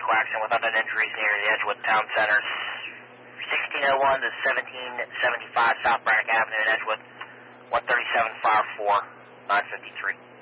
vehicle accident with unknown injuries near the Edgewood Town Center. 1601 to 1775 South Braddock Avenue in Edgewood. 137 fire 4, 953.